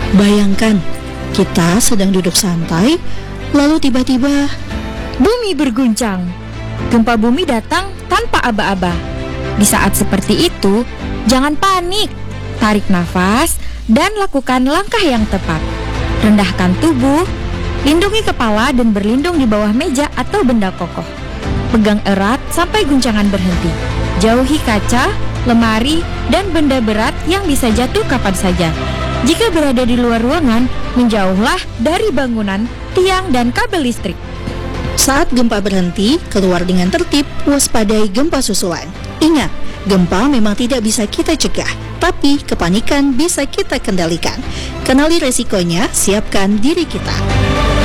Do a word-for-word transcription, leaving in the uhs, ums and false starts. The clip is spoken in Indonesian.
Bayangkan, kita sedang duduk santai, lalu tiba-tiba bumi berguncang. Gempa bumi datang tanpa aba-aba. Di saat seperti itu, jangan panik. Tarik nafas dan lakukan langkah yang tepat. Rendahkan tubuh, lindungi kepala dan berlindung di bawah meja atau benda kokoh. Pegang erat sampai guncangan berhenti. Jauhi kaca, lemari, dan benda berat yang bisa jatuh kapan saja. Jika berada di luar ruangan, menjauhlah dari bangunan, tiang, dan kabel listrik. Saat gempa berhenti, keluar dengan tertib, waspadai gempa susulan. Ingat, gempa memang tidak bisa kita cegah, tapi kepanikan bisa kita kendalikan. Kenali resikonya, siapkan diri kita.